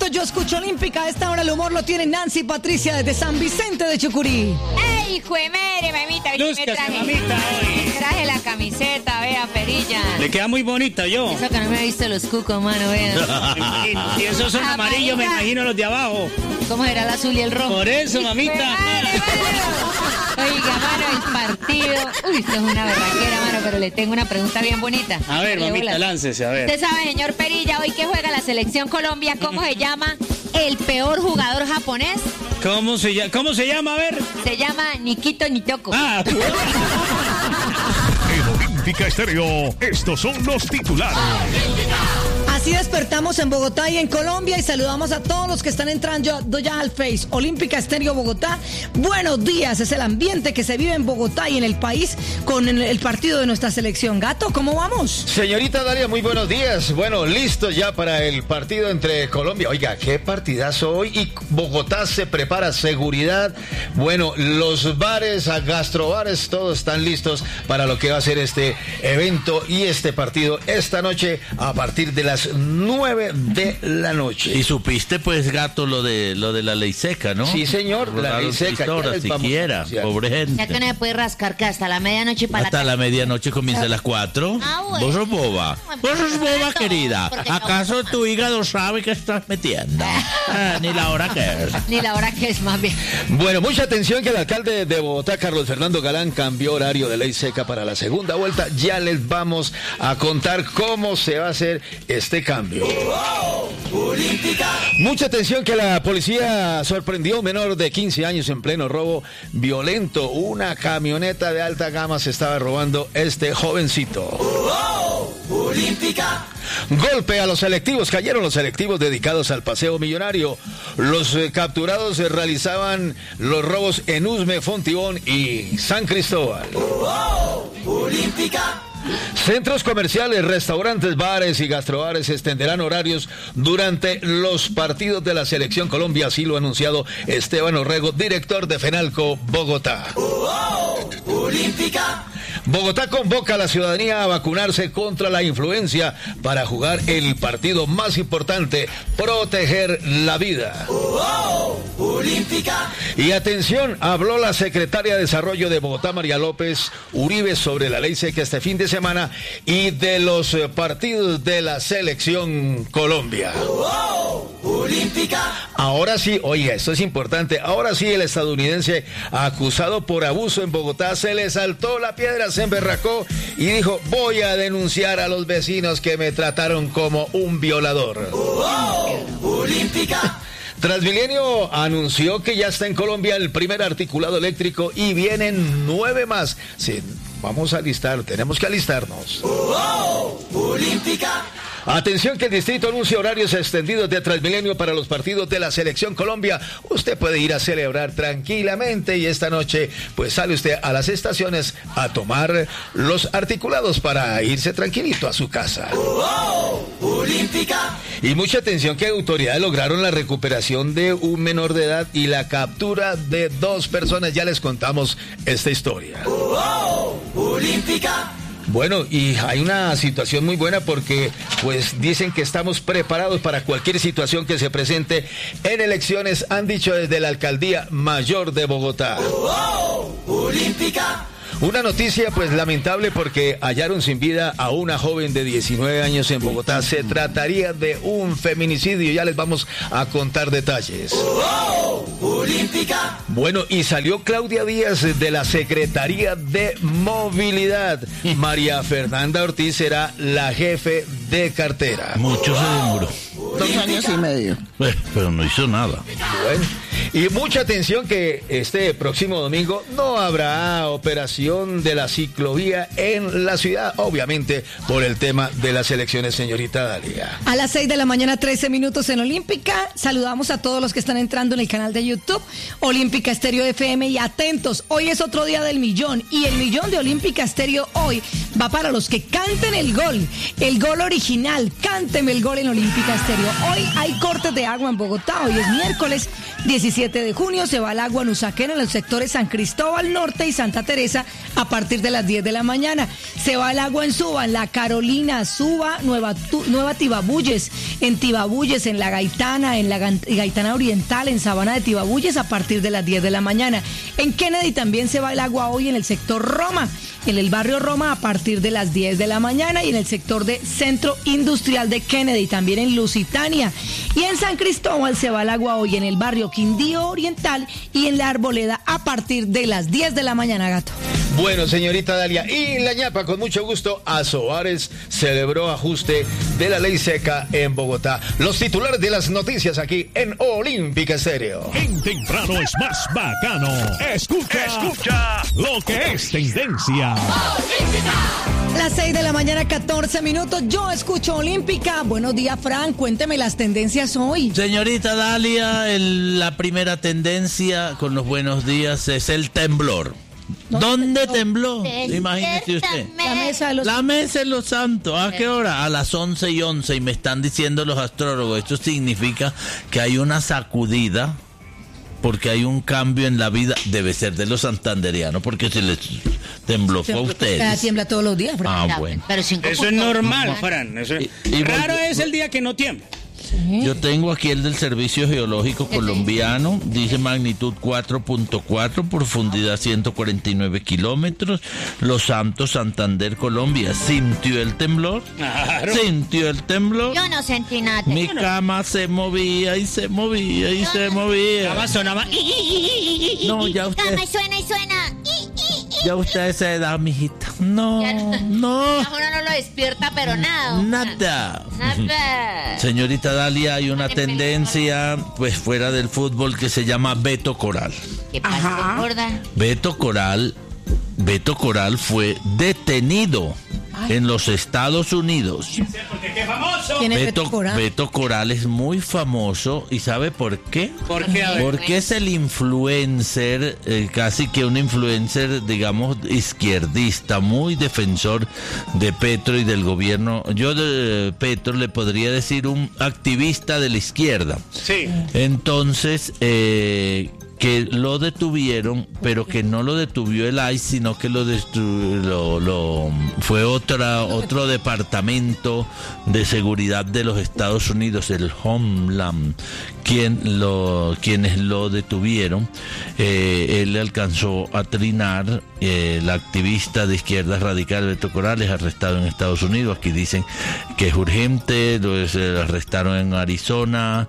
Yo Escucho Olímpica. A esta hora el humor lo tiene Nancy Patricia desde San Vicente de Chucurí. ¡Ey, hijo de madre, mamita! Hoy me traje la camiseta, vea, perilla. Le queda muy bonita, yo. Eso que no me he visto los cucos, mano, vea. Y esos son amarillos, me imagino los de abajo. ¿Cómo será el azul y el rojo? Por eso, mamita. Oiga, mano, el partido. Uy, esto es una berraquera, mano, pero le tengo una pregunta bien bonita. A ver, mamita, láncese, a ver. Usted sabe, señor Perilla, hoy que juega la selección Colombia, ¿cómo se llama el peor jugador japonés? ¿Cómo se llama? A ver. Se llama Nikito Nitoko. Ah, En Olímpica Estéreo, estos son los titulares. Así despertamos en Bogotá y en Colombia y saludamos a todos los que están entrando ya al Face. Olímpica Estéreo Bogotá. Buenos días, es el ambiente que se vive en Bogotá y en el país con el partido de nuestra selección. Gato, ¿cómo vamos? Señorita Dalia, muy buenos días. Bueno, listo ya para el partido entre Colombia. Oiga, qué partidazo hoy y Bogotá se prepara, seguridad. Bueno, los bares, gastrobares, todos están listos para lo que va a ser este evento y este partido esta noche a partir de las 9 de la noche. Y supiste, pues, Gato, lo de la ley seca, ¿no? Sí, señor, la ley seca. Siquiera, pobre gente. Ya que no se puede rascar que hasta la medianoche para hasta la medianoche comienza a las 4. Ah, bueno. Vos sos boba. Vos sos boba, querida. ¿Acaso tu hígado sabe que estás metiendo? Ni la hora que es. Ni la hora que es, más bien. Bueno, mucha atención que el alcalde de Bogotá, Carlos Fernando Galán, cambió horario de ley seca para la segunda vuelta. Ya les vamos a contar cómo se va a hacer este cambio. Mucha atención que la policía sorprendió a un menor de 15 años en pleno robo violento. Una camioneta de alta gama se estaba robando este jovencito. Golpe a los selectivos. Cayeron los selectivos dedicados al paseo millonario. Los capturados realizaban los robos en Usme, Fontibón y San Cristóbal. Centros comerciales, restaurantes, bares y gastrobares extenderán horarios durante los partidos de la Selección Colombia, así lo ha anunciado Esteban Orrego, director de FENALCO Bogotá. Bogotá convoca a la ciudadanía a vacunarse contra la influenza para jugar el partido más importante, proteger la vida. Y atención, habló la secretaria de Desarrollo de Bogotá, María López Uribe, sobre la ley seca este fin de semana y de los partidos de la Selección Colombia. Ahora sí, oiga, esto es importante, ahora sí el estadounidense acusado por abuso en Bogotá se le saltó la piedra, se emberracó y dijo: voy a denunciar a los vecinos que me trataron como un violador. Transmilenio anunció que ya está en Colombia el primer articulado eléctrico y vienen 9 más. Sí, vamos a alistar, tenemos que alistarnos. Atención que el distrito anuncia horarios extendidos de Transmilenio para los partidos de la Selección Colombia. Usted puede ir a celebrar tranquilamente y esta noche pues sale usted a las estaciones a tomar los articulados para irse tranquilito a su casa. Y mucha atención que autoridades lograron la recuperación de un menor de edad y la captura de 2 personas. Ya les contamos esta historia. Bueno, y hay una situación muy buena porque pues dicen que estamos preparados para cualquier situación que se presente en elecciones, han dicho desde la Alcaldía Mayor de Bogotá. Una noticia pues lamentable porque hallaron sin vida a una joven de 19 años en Bogotá. Se trataría de un feminicidio, ya les vamos a contar detalles. Bueno, y salió Claudia Díaz de la Secretaría de Movilidad. María Fernanda Ortiz será la jefe de cartera. Mucho se demoró. 2 años y medio. Pero no hizo nada. Bueno, y mucha atención que este próximo domingo no habrá operación de la ciclovía en la ciudad, obviamente por el tema de las elecciones, señorita Dalia. A las 6 de la mañana, 13 minutos en Olímpica. Saludamos a todos los que están entrando en el canal de YouTube, Olímpica Estéreo FM, y atentos, hoy es otro día del millón, y el millón de Olímpica Estéreo hoy va para los que canten el gol original, cánteme el gol en Olímpica Estéreo. Hoy hay cortes de agua en Bogotá. Hoy es miércoles 17 de junio. Se va el agua en Usaquén, en los sectores San Cristóbal Norte y Santa Teresa, a partir de las 10 de la mañana. Se va el agua en Suba, en La Carolina, Suba, Nueva Tibabuyes, en Tibabuyes, en La Gaitana, en la Gaitana Oriental, en Sabana de Tibabuyes, a partir de las 10 de la mañana. En Kennedy también se va el agua hoy en el sector Roma, en el barrio Roma, a partir de las 10 de la mañana, y en el sector de Centro Industrial de Kennedy, también en Lusitania. Y en San Cristóbal se va el agua hoy en el barrio Quindío Oriental y en La Arboleda, a partir de las 10 de la mañana, Gato. Bueno, señorita Dalia, y la ñapa, con mucho gusto, Azoares celebró ajuste de la ley seca en Bogotá. Los titulares de las noticias aquí en Olímpica Estéreo. En temprano es más bacano. Escucha lo que es tendencia. Las 6 de la mañana, 14 minutos. Yo escucho Olímpica. Buenos días, Fran. Cuénteme las tendencias hoy. Señorita Dalia, la primera tendencia con los buenos días es el temblor. ¿Dónde tembló? Imagínese usted. La mesa de los santos. ¿A qué hora? A las 11:11. Y me están diciendo los astrólogos. Esto significa que hay una sacudida, porque hay un cambio en la vida. Debe ser de los santanderianos, porque se les tembló fue a ustedes. Tiembla todos los días, Fran. Bueno. Pero Eso es normal, Fran. Raro es el día que no tiembla. Yo tengo aquí el del Servicio Geológico Colombiano, dice magnitud 4.4, profundidad 149 kilómetros, Los Santos, Santander, Colombia. ¿Sintió el temblor? Claro. ¿Sintió el temblor? yo no sentí nada. Mi cama se movía y se movía y se movía. Cama sonaba. No, ya usted, Cama suena y suena. ya usted a esa edad, mijita. No. Uno no lo despierta, pero nada. Nada. Nada. Señorita Dalia, hay una tendencia, pues fuera del fútbol, que se llama Beto Coral. ¿Qué pasa, gorda? Beto Coral fue detenido en los Estados Unidos. Porque qué famoso. ¿Quién es Beto Coral? Beto Coral es muy famoso, ¿y sabe por qué? ¿Por qué? A ver. Porque es el influencer, casi que un influencer, digamos, izquierdista, muy defensor de Petro y del gobierno. Yo de Petro le podría decir un activista de la izquierda. Sí. Entonces, que lo detuvieron, pero que no lo detuvió el ICE, sino que fue otro departamento de seguridad de los Estados Unidos, el Homeland, quienes lo detuvieron. Él alcanzó a trinar. La activista de izquierda radical Beto Coral es arrestado en Estados Unidos. Aquí dicen que es urgente. Lo arrestaron en Arizona.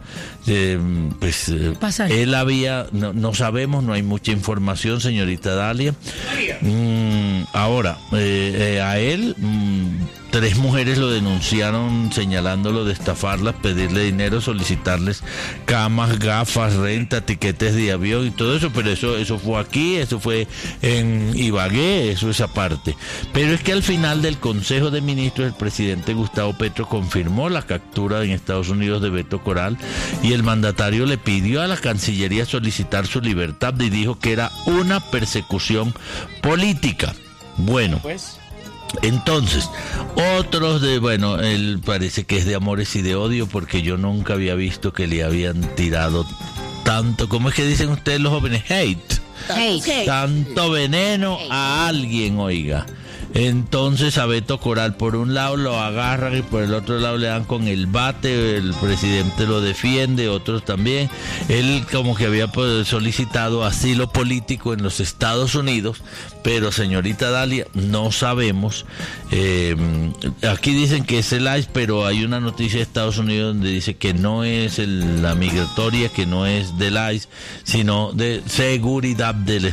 Él había, no sabemos, no hay mucha información, señorita Dalia. Ahora, a él 3 mujeres lo denunciaron señalándolo de estafarlas, pedirle dinero, solicitarles camas, gafas, renta, tiquetes de avión y todo eso, pero eso fue aquí, eso fue en Ibagué, eso es aparte. Pero es que al final del Consejo de Ministros, el presidente Gustavo Petro confirmó la captura en Estados Unidos de Beto Coral, y el mandatario le pidió a la Cancillería solicitar su libertad y dijo que era una persecución política. Bueno, Pues. entonces, otros él parece que es de amores y de odio, porque yo nunca había visto que le habían tirado tanto, ¿cómo es que dicen ustedes los jóvenes? Hate. Tanto veneno a alguien, oiga. Entonces a Beto Coral por un lado lo agarran y por el otro lado le dan con el bate, el presidente lo defiende, otros también. Él como que había solicitado asilo político en los Estados Unidos, pero señorita Dalia, no sabemos. Aquí dicen que es el ICE, pero hay una noticia de Estados Unidos donde dice que no es la migratoria, que no es del ICE, sino de seguridad del